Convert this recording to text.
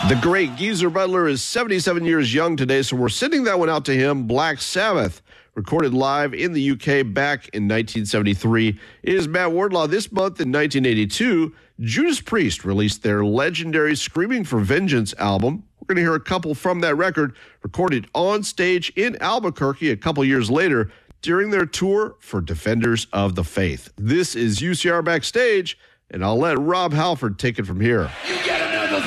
The great Geezer Butler is 77 years young today, so we're sending that one out to him. Black Sabbath, recorded live in the UK back in 1973. It is Matt Wardlaw. This month in 1982, Judas Priest released their legendary Screaming for Vengeance album. We're going to hear a couple from that record, recorded on stage in Albuquerque a couple years later during their tour for Defenders of the Faith. This is UCR Backstage, and I'll let Rob Halford take it from here. You get it.